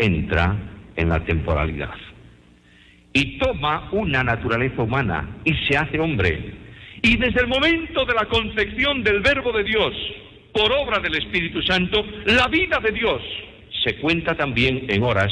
entra en la temporalidad y toma una naturaleza humana y se hace hombre. Y desde el momento de la concepción del Verbo de Dios, por obra del Espíritu Santo, la vida de Dios se cuenta también en horas,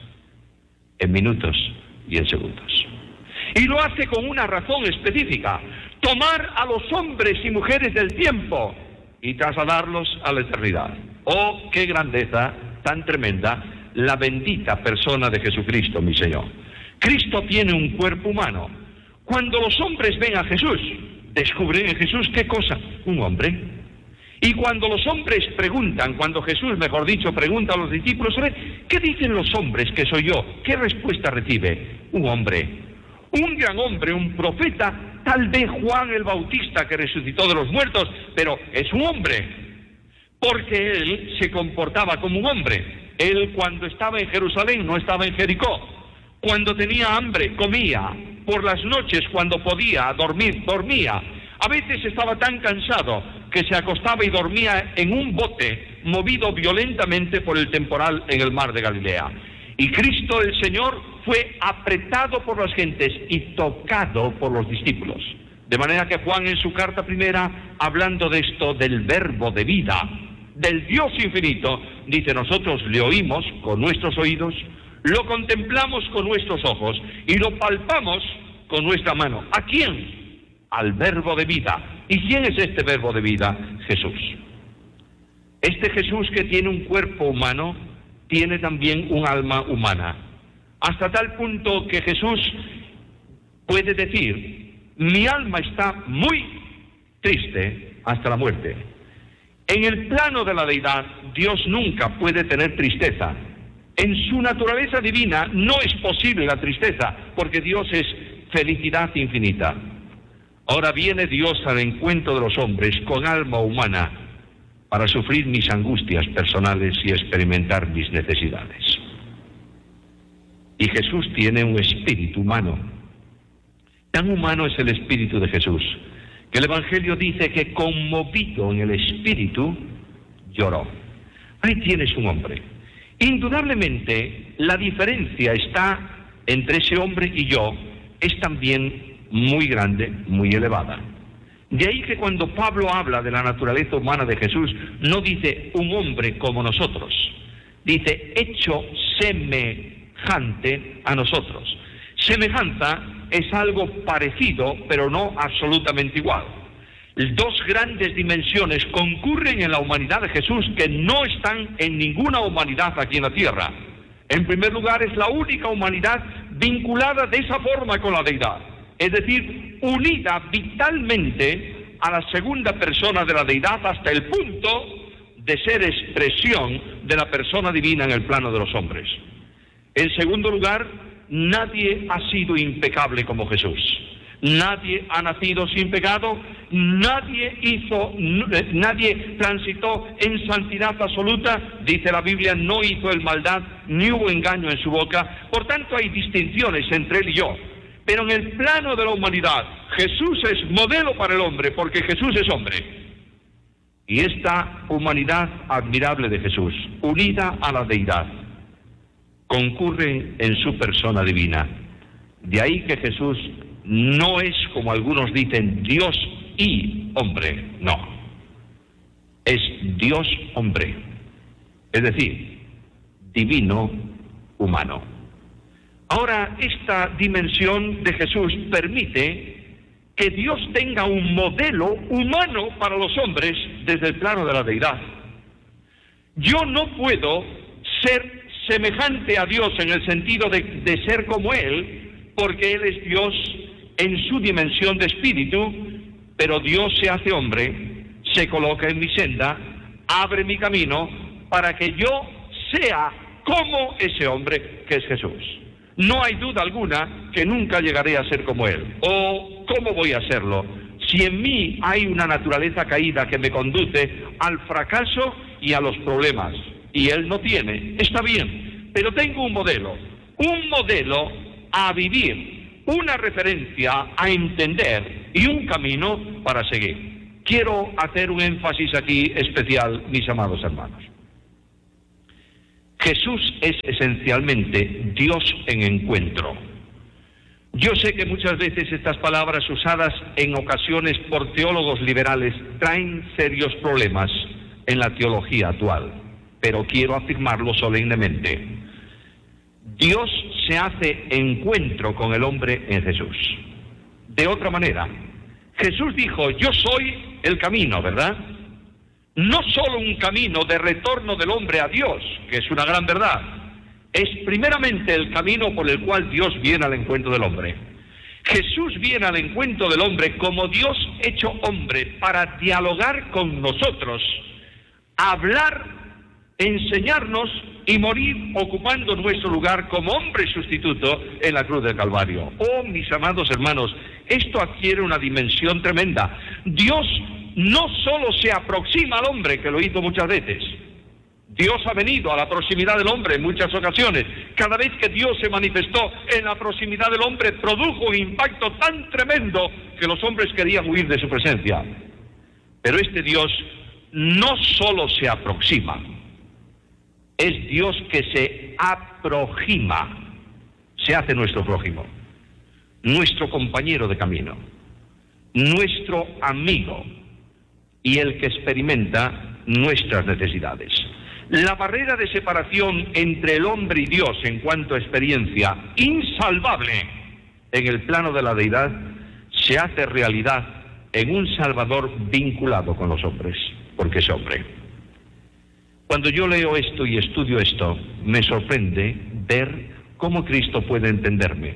en minutos y en segundos. Y lo hace con una razón específica: tomar a los hombres y mujeres del tiempo y trasladarlos a la eternidad. ¡Oh, qué grandeza tan tremenda la bendita persona de Jesucristo, mi Señor! Cristo tiene un cuerpo humano. Cuando los hombres ven a Jesús, descubren en Jesús, ¿qué cosa? Un hombre. Y cuando los hombres preguntan, cuando Jesús, mejor dicho, pregunta a los discípulos, ¿qué dicen los hombres que soy yo? ¿Qué respuesta recibe? Un hombre. Un gran hombre, un profeta, tal vez Juan el Bautista, que resucitó de los muertos, pero es un hombre, porque él se comportaba como un hombre. Él, cuando estaba en Jerusalén, no estaba en Jericó. Cuando tenía hambre, comía. Por las noches, cuando podía dormir, dormía. A veces estaba tan cansado que se acostaba y dormía en un bote movido violentamente por el temporal en el mar de Galilea. Y Cristo el Señor fue apretado por las gentes y tocado por los discípulos. De manera que Juan, en su carta primera, hablando de esto, del Verbo de vida, del Dios infinito, dice: nosotros le oímos con nuestros oídos, lo contemplamos con nuestros ojos y lo palpamos con nuestra mano. ¿A quién? Al Verbo de vida. ¿Y quién es este Verbo de vida? Jesús. Este Jesús, que tiene un cuerpo humano, tiene también un alma humana. Hasta tal punto que Jesús puede decir: mi alma está muy triste hasta la muerte. En el plano de la deidad, Dios nunca puede tener tristeza. En su naturaleza divina no es posible la tristeza, porque Dios es felicidad infinita. Ahora viene Dios al encuentro de los hombres con alma humana para sufrir mis angustias personales y experimentar mis necesidades. Y Jesús tiene un espíritu humano. Tan humano es el espíritu de Jesús, que el Evangelio dice que, conmovido en el espíritu, lloró. Ahí tienes un hombre. Indudablemente, la diferencia está entre ese hombre y yo, es también muy grande, muy elevada. De ahí que cuando Pablo habla de la naturaleza humana de Jesús, no dice un hombre como nosotros, dice hecho semejante a nosotros. Semejanza es algo parecido, pero no absolutamente igual. Dos grandes dimensiones concurren en la humanidad de Jesús que no están en ninguna humanidad aquí en la tierra. En primer lugar, es la única humanidad vinculada de esa forma con la deidad, es decir, unida vitalmente a la segunda persona de la deidad hasta el punto de ser expresión de la persona divina en el plano de los hombres. En segundo lugar, nadie ha sido impecable como Jesús. Nadie ha nacido sin pecado, nadie transitó en santidad absoluta, dice la Biblia, no hizo el maldad, ni hubo engaño en su boca. Por tanto, hay distinciones entre él y yo. Pero en el plano de la humanidad, Jesús es modelo para el hombre, porque Jesús es hombre. Y esta humanidad admirable de Jesús, unida a la deidad, concurre en su persona divina. De ahí que Jesús no es, como algunos dicen, Dios y hombre, no. Es Dios hombre, es decir, divino humano. Ahora, esta dimensión de Jesús permite que Dios tenga un modelo humano para los hombres desde el plano de la deidad. Yo no puedo ser semejante a Dios en el sentido de ser como Él, porque Él es Dios en su dimensión de espíritu, pero Dios se hace hombre, se coloca en mi senda, abre mi camino para que yo sea como ese hombre que es Jesús. No hay duda alguna que nunca llegaré a ser como Él. ¿O cómo voy a serlo? Si en mí hay una naturaleza caída que me conduce al fracaso y a los problemas, y Él no tiene, está bien, pero tengo un modelo a vivir, una referencia a entender y un camino para seguir. Quiero hacer un énfasis aquí especial, mis amados hermanos. Jesús es esencialmente Dios en encuentro. Yo sé que muchas veces estas palabras usadas en ocasiones por teólogos liberales traen serios problemas en la teología actual, pero quiero afirmarlo solemnemente. Dios se hace encuentro con el hombre en Jesús. De otra manera, Jesús dijo, yo soy el camino, ¿verdad? No solo un camino de retorno del hombre a Dios, que es una gran verdad, es primeramente el camino por el cual Dios viene al encuentro del hombre. Jesús viene al encuentro del hombre como Dios hecho hombre para dialogar con nosotros, hablar, enseñarnos y morir ocupando nuestro lugar como hombre sustituto en la cruz del Calvario. Oh, mis amados hermanos, esto adquiere una dimensión tremenda. Dios no solo se aproxima al hombre, que lo hizo muchas veces. Dios ha venido a la proximidad del hombre en muchas ocasiones. Cada vez que Dios se manifestó en la proximidad del hombre, produjo un impacto tan tremendo que los hombres querían huir de su presencia. Pero este Dios no solo se aproxima, es Dios que se aproxima, se hace nuestro prójimo, nuestro compañero de camino, nuestro amigo y el que experimenta nuestras necesidades. La barrera de separación entre el hombre y Dios en cuanto a experiencia insalvable en el plano de la deidad se hace realidad en un Salvador vinculado con los hombres, porque es hombre. Cuando yo leo esto y estudio esto, me sorprende ver cómo Cristo puede entenderme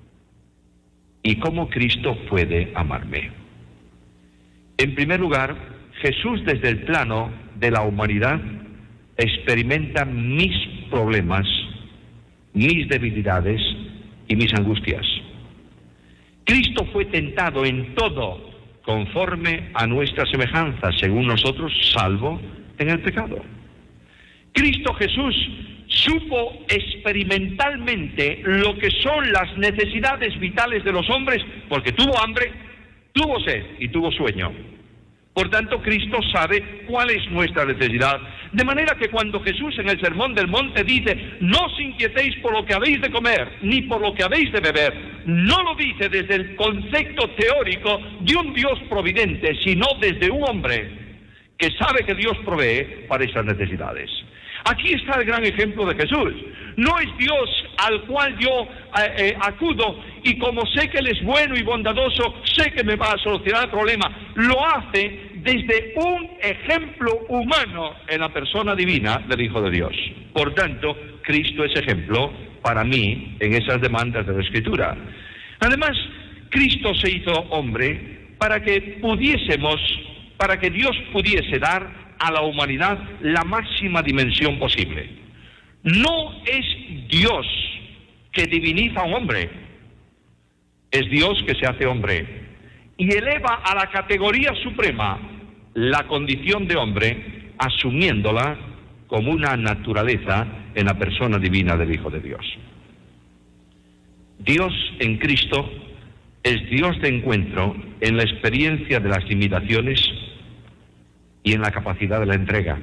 y cómo Cristo puede amarme. En primer lugar, Jesús desde el plano de la humanidad experimenta mis problemas, mis debilidades y mis angustias. Cristo fue tentado en todo conforme a nuestra semejanza, según nosotros, salvo en el pecado. Cristo Jesús supo experimentalmente lo que son las necesidades vitales de los hombres, porque tuvo hambre, tuvo sed y tuvo sueño. Por tanto, Cristo sabe cuál es nuestra necesidad. De manera que cuando Jesús en el Sermón del Monte dice, no os inquietéis por lo que habéis de comer, ni por lo que habéis de beber, no lo dice desde el concepto teórico de un Dios providente, sino desde un hombre que sabe que Dios provee para esas necesidades. Aquí está el gran ejemplo de Jesús. No es Dios al cual yo acudo y como sé que Él es bueno y bondadoso, sé que me va a solucionar el problema. Lo hace desde un ejemplo humano en la persona divina del Hijo de Dios. Por tanto, Cristo es ejemplo para mí en esas demandas de la Escritura. Además, Cristo se hizo hombre para que Dios pudiese dar a la humanidad la máxima dimensión posible. No es Dios que diviniza a un hombre, es Dios que se hace hombre y eleva a la categoría suprema la condición de hombre, asumiéndola como una naturaleza en la persona divina del Hijo de Dios. Dios en Cristo es Dios de encuentro en la experiencia de las limitaciones y en la capacidad de la entrega.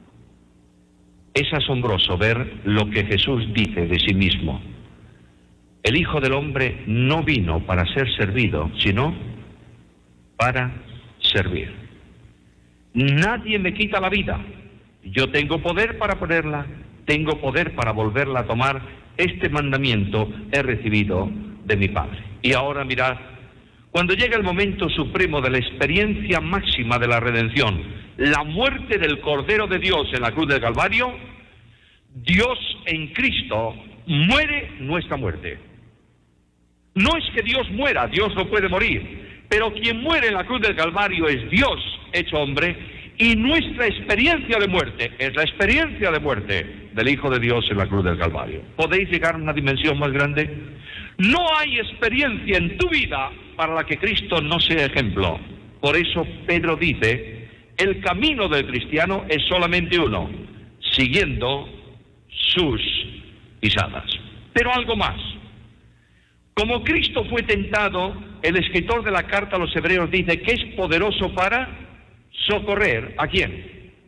Es asombroso ver lo que Jesús dice de sí mismo. El Hijo del Hombre no vino para ser servido, sino para servir. Nadie me quita la vida. Yo tengo poder para ponerla, tengo poder para volverla a tomar. Este mandamiento he recibido de mi Padre. Y ahora mirad, cuando llega el momento supremo de la experiencia máxima de la redención, la muerte del Cordero de Dios en la cruz del Calvario, Dios en Cristo muere nuestra muerte. No es que Dios muera, Dios no puede morir, pero quien muere en la cruz del Calvario es Dios hecho hombre, y nuestra experiencia de muerte es la experiencia de muerte del Hijo de Dios en la cruz del Calvario. ¿Podéis llegar a una dimensión más grande? No hay experiencia en tu vida para la que Cristo no sea ejemplo. Por eso Pedro dice, el camino del cristiano es solamente uno, siguiendo sus pisadas. Pero algo más. Como Cristo fue tentado, el escritor de la carta a los Hebreos dice que es poderoso para socorrer, ¿a quién?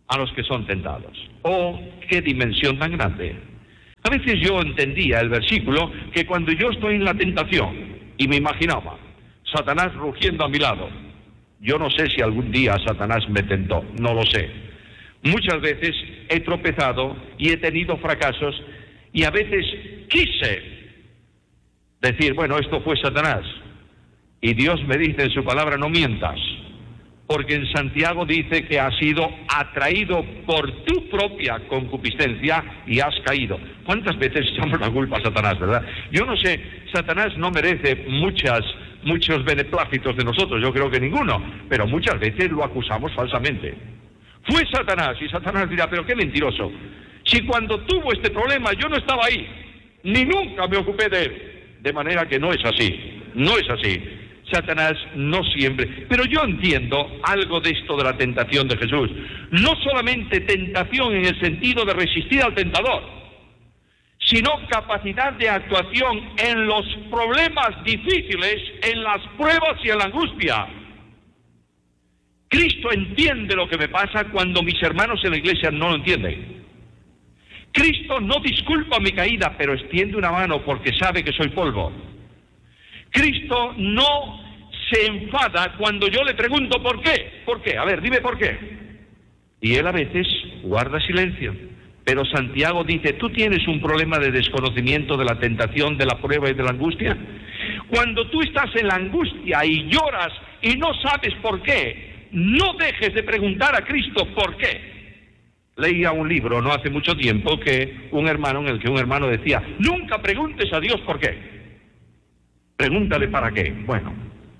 a los que son tentados. ¡Oh, qué dimensión tan grande! A veces yo entendía el versículo que cuando yo estoy en la tentación y me imaginaba Satanás rugiendo a mi lado, yo no sé si algún día Satanás me tentó, no lo sé. Muchas veces he tropezado y he tenido fracasos y a veces quise decir, bueno, esto fue Satanás. Y Dios me dice en su palabra, no mientas, porque en Santiago dice que has sido atraído por tu propia concupiscencia y has caído. ¿Cuántas veces echamos la culpa a Satanás, verdad? Yo no sé, Satanás no merece muchos beneplácitos de nosotros, yo creo que ninguno, pero muchas veces lo acusamos falsamente. Fue Satanás, y Satanás dirá, pero qué mentiroso. Si cuando tuvo este problema yo no estaba ahí, ni nunca me ocupé de él. De manera que no es así, no es así. Satanás no siempre. Pero yo entiendo algo de esto de la tentación de Jesús. No solamente tentación en el sentido de resistir al tentador, sino capacidad de actuación en los problemas difíciles, en las pruebas y en la angustia. Cristo entiende lo que me pasa cuando mis hermanos en la iglesia no lo entienden. Cristo no disculpa mi caída, pero extiende una mano porque sabe que soy polvo. Cristo no se enfada cuando yo le pregunto ¿por qué? ¿Por qué? A ver, dime por qué. Y él a veces guarda silencio. Pero Santiago dice, ¿tú tienes un problema de desconocimiento de la tentación, de la prueba y de la angustia? Cuando tú estás en la angustia y lloras y no sabes por qué, no dejes de preguntar a Cristo ¿por qué? Leía un libro no hace mucho tiempo en el que un hermano decía, nunca preguntes a Dios por qué. Pregúntale para qué. Bueno,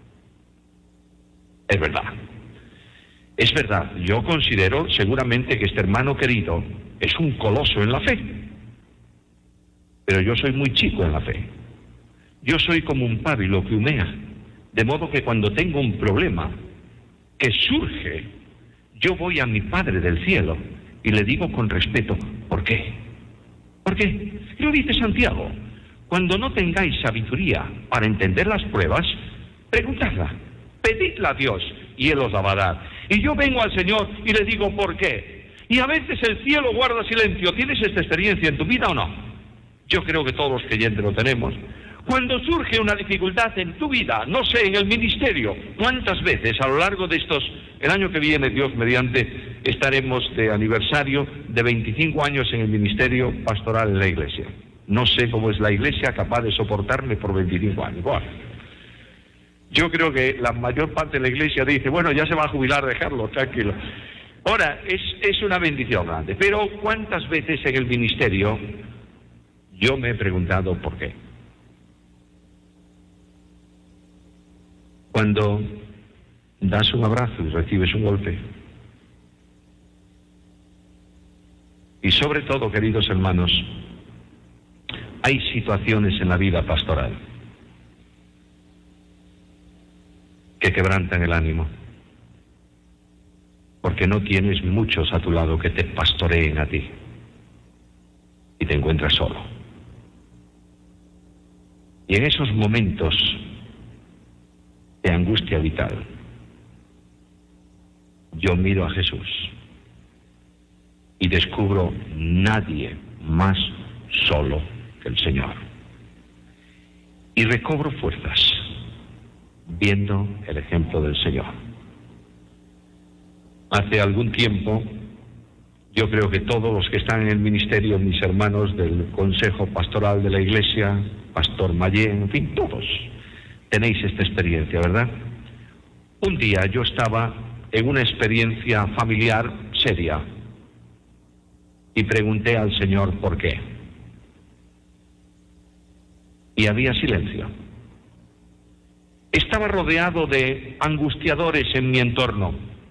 es verdad. Es verdad, yo considero seguramente que este hermano querido es un coloso en la fe. Pero yo soy muy chico en la fe. Yo soy como un pábilo que humea. De modo que cuando tengo un problema que surge, yo voy a mi Padre del cielo y le digo con respeto, ¿por qué? ¿Por qué? Lo dice Santiago. Cuando no tengáis sabiduría para entender las pruebas, preguntadla, pedidla a Dios y Él os la va a dar. Y yo vengo al Señor y le digo, ¿por qué? Y a veces el cielo guarda silencio. ¿Tienes esta experiencia en tu vida o no? Yo creo que todos los creyentes lo tenemos. Cuando surge una dificultad en tu vida, no sé, en el ministerio, ¿cuántas veces a lo largo de el año que viene, Dios mediante, estaremos de aniversario de 25 años en el ministerio pastoral en la iglesia? No sé cómo es la iglesia capaz de soportarme por 25 años. Bueno, yo creo que la mayor parte de la iglesia dice, bueno, ya se va a jubilar, dejarlo, tranquilo. Ahora, es una bendición grande, pero ¿cuántas veces en el ministerio yo me he preguntado por qué? Cuando das un abrazo y recibes un golpe. Y sobre todo, queridos hermanos, hay situaciones en la vida pastoral que quebrantan el ánimo, porque no tienes muchos a tu lado que te pastoreen a ti y te encuentras solo. Y en esos momentos de angustia vital, yo miro a Jesús y descubro nadie más solo que el Señor. Y recobro fuerzas viendo el ejemplo del Señor. Hace algún tiempo, yo creo que todos los que están en el ministerio, mis hermanos del Consejo Pastoral de la Iglesia, Pastor Mayén, en fin, todos tenéis esta experiencia, ¿verdad? Un día yo estaba en una experiencia familiar seria y pregunté al Señor por qué. Y había silencio. Estaba rodeado de angustiadores en mi entorno.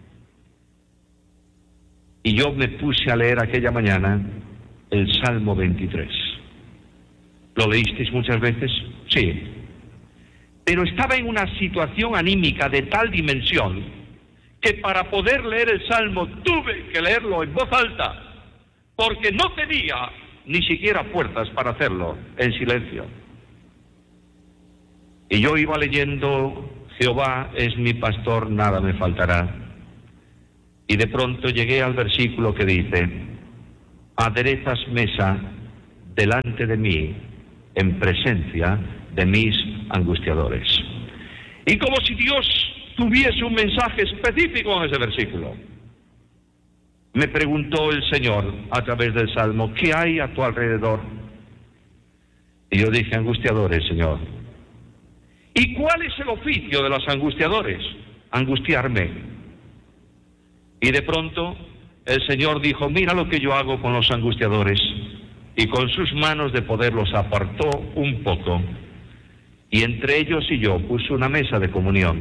Y yo me puse a leer aquella mañana el Salmo 23. ¿Lo leísteis muchas veces? Sí. Pero estaba en una situación anímica de tal dimensión que para poder leer el Salmo tuve que leerlo en voz alta, porque no tenía ni siquiera fuerzas para hacerlo en silencio. Y yo iba leyendo, Jehová es mi pastor, nada me faltará. Y de pronto llegué al versículo que dice: aderezas mesa delante de mí en presencia de mis angustiadores. Y como si Dios tuviese un mensaje específico en ese versículo, me preguntó el Señor a través del Salmo: ¿qué hay a tu alrededor? Y yo dije: angustiadores, Señor. ¿Y cuál es el oficio de los angustiadores? Angustiarme. Y de pronto el Señor dijo: mira lo que yo hago con los angustiadores. Y con sus manos de poder los apartó un poco, y entre ellos y yo puso una mesa de comunión.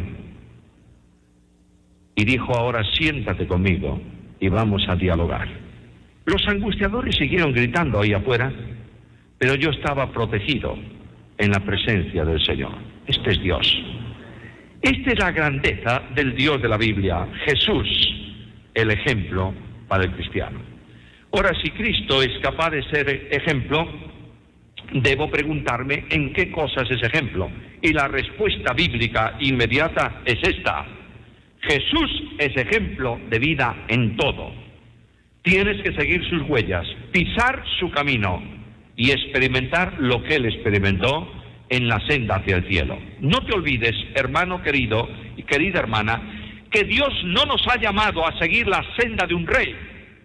Y dijo: ahora siéntate conmigo y vamos a dialogar. Los angustiadores siguieron gritando ahí afuera, pero yo estaba protegido en la presencia del Señor. Este es Dios. Esta es la grandeza del Dios de la Biblia, Jesús, el ejemplo para el cristiano. Ahora, si Cristo es capaz de ser ejemplo, debo preguntarme en qué cosas es ejemplo. Y la respuesta bíblica inmediata es esta: Jesús es ejemplo de vida en todo. Tienes que seguir sus huellas, pisar su camino y experimentar lo que Él experimentó en la senda hacia el cielo. No te olvides, hermano querido y querida hermana, que Dios no nos ha llamado a seguir la senda de un rey.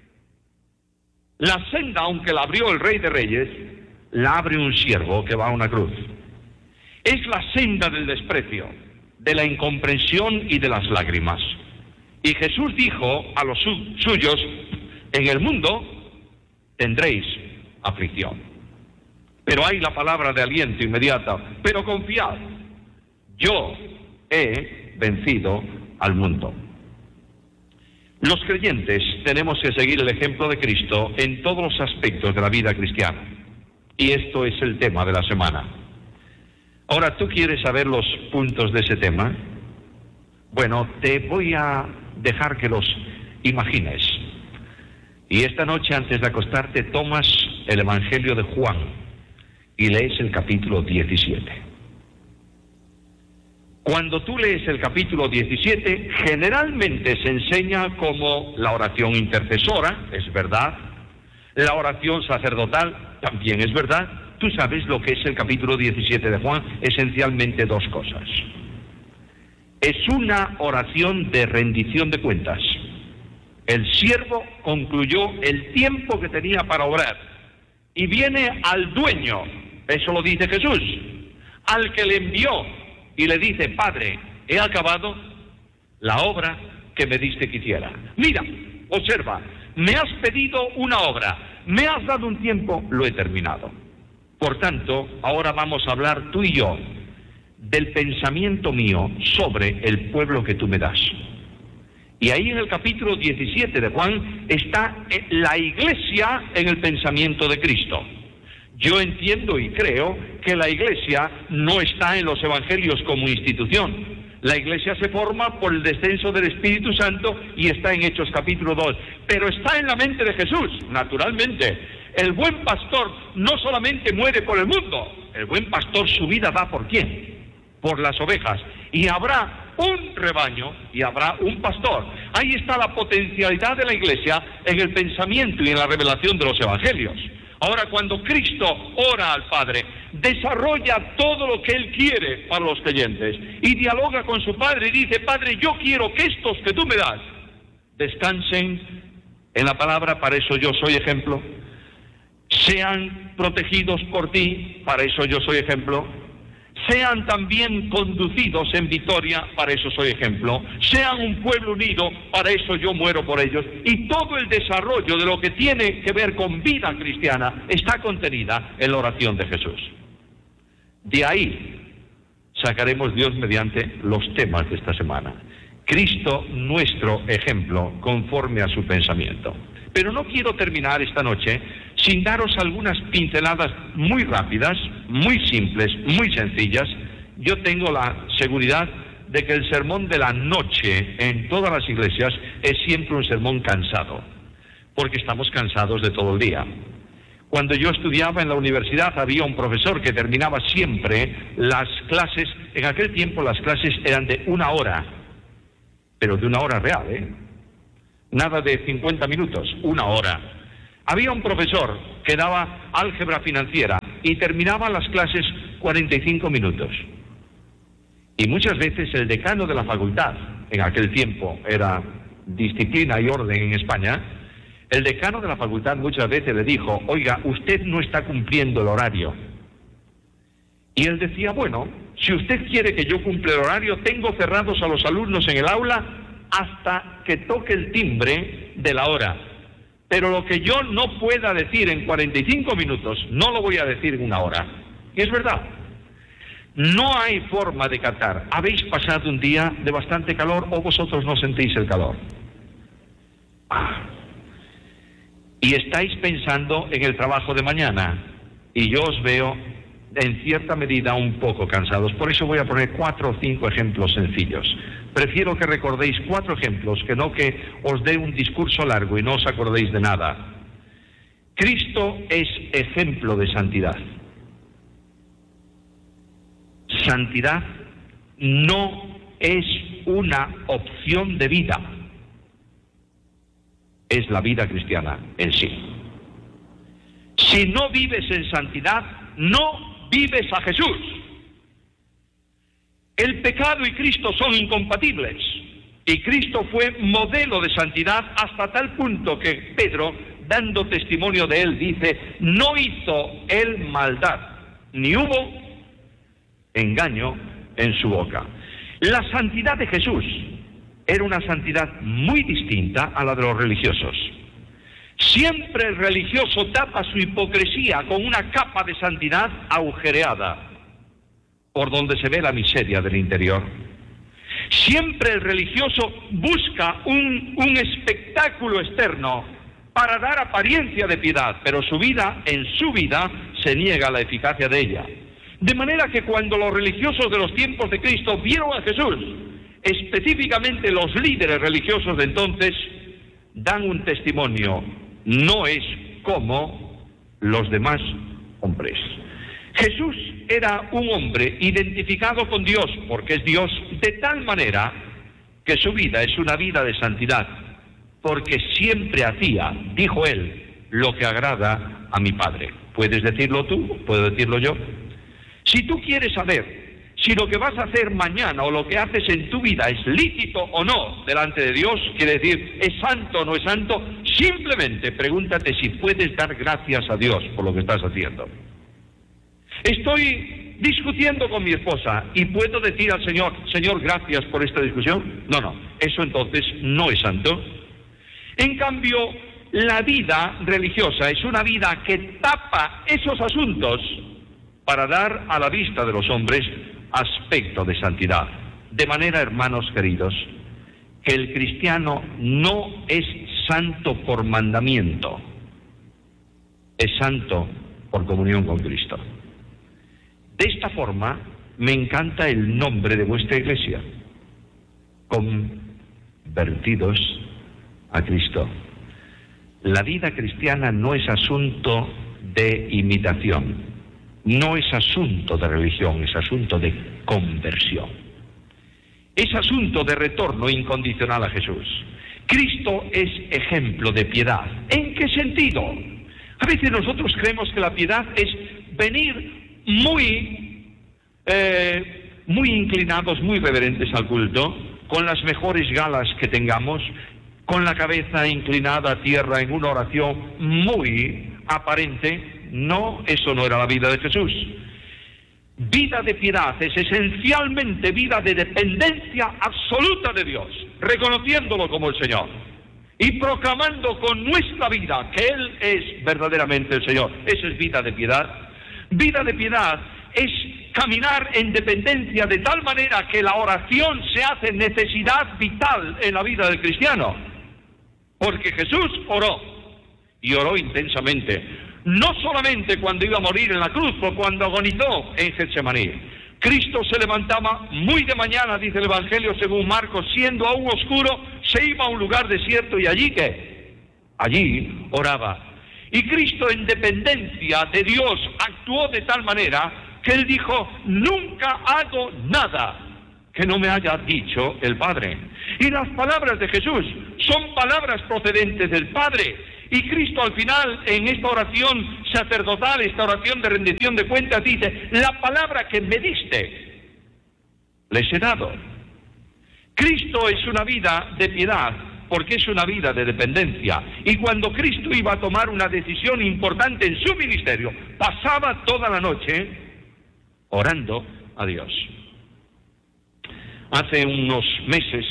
La senda, aunque la abrió el Rey de Reyes, la abre un siervo que va a una cruz. Es la senda del desprecio, de la incomprensión y de las lágrimas. Y Jesús dijo a los suyos: en el mundo tendréis aflicción. Pero hay la palabra de aliento inmediata: pero confiad, yo he vencido al mundo. Los creyentes tenemos que seguir el ejemplo de Cristo en todos los aspectos de la vida cristiana. Y esto es el tema de la semana. Ahora, ¿tú quieres saber los puntos de ese tema? Bueno, te voy a dejar que los imagines. Y esta noche, antes de acostarte, tomas el Evangelio de Juan y lees el capítulo 17. Cuando tú lees el capítulo 17, generalmente se enseña como la oración intercesora, es verdad. La oración sacerdotal también es verdad. Tú sabes lo que es el capítulo 17 de Juan, esencialmente dos cosas. Es una oración de rendición de cuentas. El siervo concluyó el tiempo que tenía para obrar y viene al dueño, eso lo dice Jesús, al que le envió, y le dice: Padre, he acabado la obra que me diste que hiciera. Mira, observa, me has pedido una obra, me has dado un tiempo, lo he terminado. Por tanto, ahora vamos a hablar tú y yo del pensamiento mío sobre el pueblo que tú me das. Y ahí en el capítulo 17 de Juan está la iglesia en el pensamiento de Cristo. Yo entiendo y creo que la iglesia no está en los evangelios como institución. La iglesia se forma por el descenso del Espíritu Santo y está en Hechos capítulo 2. Pero está en la mente de Jesús, naturalmente. El buen pastor no solamente muere por el mundo, el buen pastor su vida da ¿por quién? Por las ovejas. Y habrá un rebaño y habrá un pastor. Ahí está la potencialidad de la iglesia en el pensamiento y en la revelación de los evangelios. Ahora, cuando Cristo ora al Padre, desarrolla todo lo que Él quiere para los creyentes y dialoga con su Padre y dice: Padre, yo quiero que estos que tú me das descansen en la palabra, para eso yo soy ejemplo, sean protegidos por ti, para eso yo soy ejemplo, sean también conducidos en victoria, para eso soy ejemplo, sean un pueblo unido, para eso yo muero por ellos. Y todo el desarrollo de lo que tiene que ver con vida cristiana está contenida en la oración de Jesús. De ahí sacaremos, Dios mediante, los temas de esta semana. Cristo, nuestro ejemplo, conforme a su pensamiento. Pero no quiero terminar esta noche sin daros algunas pinceladas muy rápidas, muy simples, muy sencillas. Yo tengo la seguridad de que el sermón de la noche en todas las iglesias es siempre un sermón cansado, porque estamos cansados de todo el día. Cuando yo estudiaba en la universidad había un profesor que terminaba siempre las clases. En aquel tiempo las clases eran de 1 hora, pero de 1 hora real, Nada de 50 minutos, 1 hora. Había un profesor que daba álgebra financiera y terminaba las clases 45 minutos. Y muchas veces el decano de la facultad, en aquel tiempo era disciplina y orden en España, el decano de la facultad muchas veces le dijo: oiga, usted no está cumpliendo el horario. Y él decía: bueno, si usted quiere que yo cumpla el horario, tengo cerrados a los alumnos en el aula hasta que toque el timbre de la hora. Pero lo que yo no pueda decir en 45 minutos, no lo voy a decir en 1 hora. Y es verdad. No hay forma de captar. ¿Habéis pasado un día de bastante calor o vosotros no sentís el calor? Y estáis pensando en el trabajo de mañana. Y yo os veo en cierta medida un poco cansados. Por eso voy a poner 4 o 5 ejemplos sencillos. Prefiero que recordéis 4 ejemplos, que no que os dé un discurso largo y no os acordéis de nada. Cristo es ejemplo de santidad. Santidad no es una opción de vida, es la vida cristiana en sí. Si no vives en santidad, no vives a Jesús. El pecado y Cristo son incompatibles, y Cristo fue modelo de santidad hasta tal punto que Pedro, dando testimonio de él, dice: no hizo él maldad, ni hubo engaño en su boca. La santidad de Jesús era una santidad muy distinta a la de los religiosos. Siempre el religioso tapa su hipocresía con una capa de santidad agujereada, por donde se ve la miseria del interior. Siempre el religioso busca un espectáculo externo para dar apariencia de piedad, pero en su vida se niega la eficacia de ella. De manera que cuando los religiosos de los tiempos de Cristo vieron a Jesús, específicamente los líderes religiosos de entonces, dan un testimonio: no es como los demás hombres. Jesús era un hombre identificado con Dios, porque es Dios, de tal manera que su vida es una vida de santidad, porque siempre hacía, dijo él, lo que agrada a mi Padre. ¿Puedes decirlo tú? ¿Puedo decirlo yo? Si tú quieres saber si lo que vas a hacer mañana o lo que haces en tu vida es lícito o no delante de Dios, quiere decir, ¿es santo o no es santo?, simplemente pregúntate si puedes dar gracias a Dios por lo que estás haciendo. Estoy discutiendo con mi esposa y puedo decir al Señor: Señor, gracias por esta discusión. No, eso entonces no es santo. En cambio, la vida religiosa es una vida que tapa esos asuntos para dar a la vista de los hombres aspecto de santidad. De manera, hermanos queridos, que el cristiano no es santo por mandamiento, es santo por comunión con Cristo. De esta forma, me encanta el nombre de vuestra iglesia: convertidos a Cristo. La vida cristiana no es asunto de imitación, no es asunto de religión, es asunto de conversión. Es asunto de retorno incondicional a Jesús. Cristo es ejemplo de piedad. ¿En qué sentido? A veces nosotros creemos que la piedad es venir muy inclinados, muy reverentes al culto, con las mejores galas que tengamos, con la cabeza inclinada a tierra en una oración muy aparente. No, eso no era la vida de Jesús. Vida de piedad es esencialmente vida de dependencia absoluta de Dios, reconociéndolo como el Señor y proclamando con nuestra vida que Él es verdaderamente el Señor. Esa es vida de piedad. Vida de piedad es caminar en dependencia de tal manera que la oración se hace necesidad vital en la vida del cristiano. Porque Jesús oró, y oró intensamente, no solamente cuando iba a morir en la cruz o cuando agonizó en Getsemaní. Cristo se levantaba muy de mañana, dice el Evangelio según Marcos, siendo aún oscuro, se iba a un lugar desierto y allí ¿qué? Allí oraba. Y Cristo, en dependencia de Dios, actuó de tal manera que Él dijo: nunca hago nada que no me haya dicho el Padre. Y las palabras de Jesús son palabras procedentes del Padre. Y Cristo al final, en esta oración sacerdotal, esta oración de rendición de cuentas, dice: la palabra que me diste, les he dado. Cristo es una vida de piedad, porque es una vida de dependencia. Y cuando Cristo iba a tomar una decisión importante en su ministerio, pasaba toda la noche orando a Dios. Hace unos meses,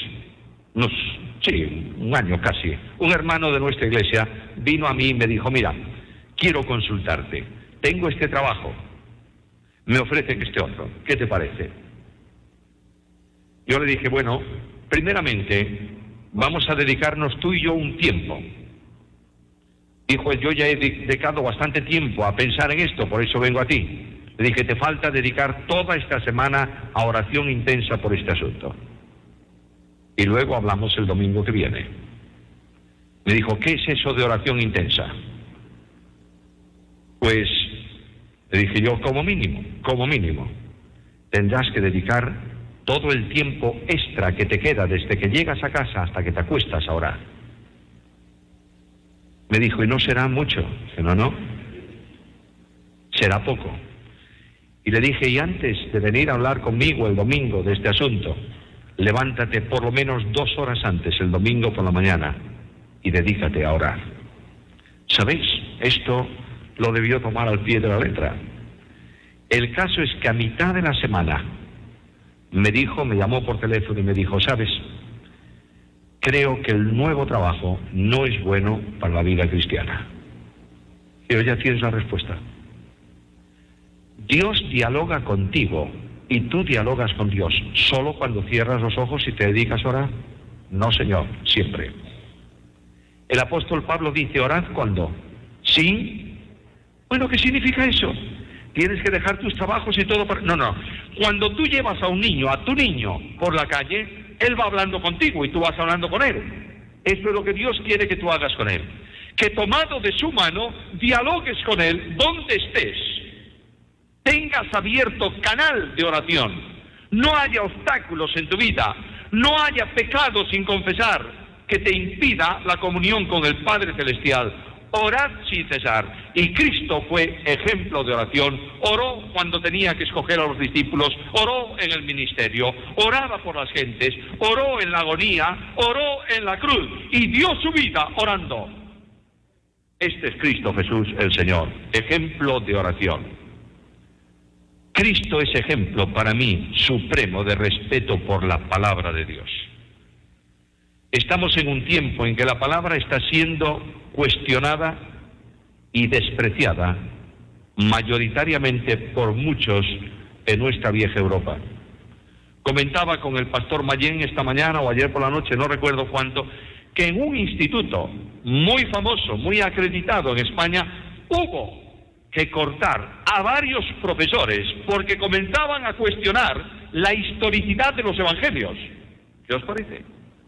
un año casi, un hermano de nuestra iglesia vino a mí y me dijo: mira, quiero consultarte, tengo este trabajo, me ofrecen este otro, ¿qué te parece? Yo le dije: bueno, primeramente vamos a dedicarnos tú y yo un tiempo. Dijo: yo ya he dedicado bastante tiempo a pensar en esto, por eso vengo a ti. Le dije: te falta dedicar toda esta semana a oración intensa por este asunto. Y luego hablamos el domingo que viene. Me dijo: ¿qué es eso de oración intensa? Pues le dije yo: como mínimo, tendrás que dedicar todo el tiempo extra que te queda desde que llegas a casa hasta que te acuestas a orar. Me dijo: ¿y no será mucho? Dije: no, será poco. Y le dije: y antes de venir a hablar conmigo el domingo de este asunto, levántate por lo menos 2 horas antes, el domingo por la mañana, y dedícate a orar. ¿Sabéis? Esto lo debió tomar al pie de la letra. El caso es que a mitad de la semana me llamó por teléfono y me dijo: ¿sabes? Creo que el nuevo trabajo no es bueno para la vida cristiana. Pero ya tienes la respuesta. Dios dialoga contigo y tú dialogas con Dios solo cuando cierras los ojos y te dedicas a orar. No, Señor, siempre. El apóstol Pablo dice: orad cuando. ¿Sí? Bueno, ¿qué significa eso? Tienes que dejar tus trabajos y todo para... No. Cuando tú llevas a tu niño por la calle, él va hablando contigo y tú vas hablando con él. Esto es lo que Dios quiere que tú hagas con él. Que tomado de su mano, dialogues con él donde estés. Tengas abierto canal de oración. No haya obstáculos en tu vida. No haya pecado sin confesar que te impida la comunión con el Padre Celestial. Orad sin cesar. Y Cristo fue ejemplo de oración. Oró cuando tenía que escoger a los discípulos, oró en el ministerio, oraba por las gentes, oró en la agonía, oró en la cruz y dio su vida orando. Este es Cristo Jesús el Señor, ejemplo de oración. Cristo es ejemplo para mí supremo de respeto por la palabra de Dios. Estamos en un tiempo en que la palabra está siendo cuestionada y despreciada mayoritariamente por muchos en nuestra vieja Europa. Comentaba con el pastor Mayén esta mañana o ayer por la noche, no recuerdo cuánto, que en un instituto muy famoso, muy acreditado en España, hubo que cortar a varios profesores porque comenzaban a cuestionar la historicidad de los evangelios. ¿Qué os parece?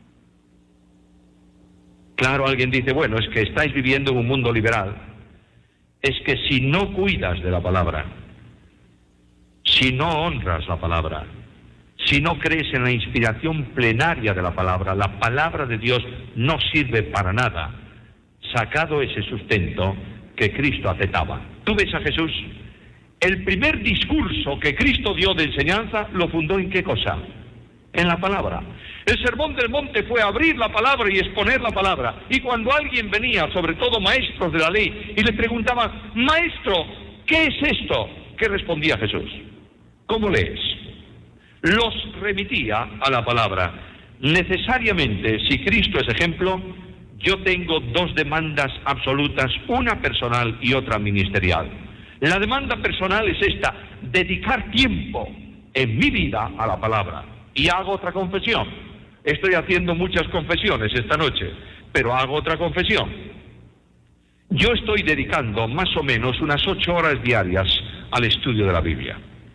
Claro, alguien dice: bueno, es que estáis viviendo en un mundo liberal. Es que si no cuidas de la palabra, si no honras la palabra, si no crees en la inspiración plenaria de la palabra de Dios no sirve para nada, sacado ese sustento que Cristo aceptaba. ¿Tú ves a Jesús? El primer discurso que Cristo dio de enseñanza lo fundó ¿en qué cosa? En la palabra. El sermón del monte fue abrir la palabra y exponer la palabra. Y cuando alguien venía, sobre todo maestros de la ley, y le preguntaba: maestro, ¿qué es esto? ¿Qué respondía Jesús? ¿Cómo lees? Los remitía a la palabra. Necesariamente, si Cristo es ejemplo, yo tengo 2 demandas absolutas, una personal y otra ministerial. La demanda personal es esta: dedicar tiempo en mi vida a la palabra. Y hago otra confesión. Estoy haciendo muchas confesiones esta noche, pero hago otra confesión. Yo estoy dedicando más o menos unas 8 horas diarias al estudio de la Biblia.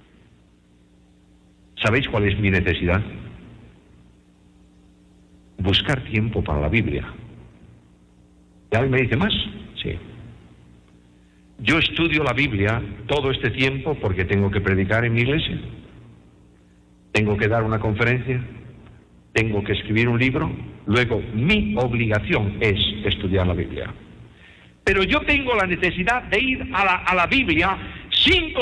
¿Sabéis cuál es mi necesidad? Buscar tiempo para la Biblia. ¿Y alguien me dice más? Sí. Yo estudio la Biblia todo este tiempo porque tengo que predicar en mi iglesia. Tengo que dar una conferencia, tengo que escribir un libro Luego, mi obligación es estudiar la Biblia. Pero yo tengo la necesidad de ir a la Biblia sin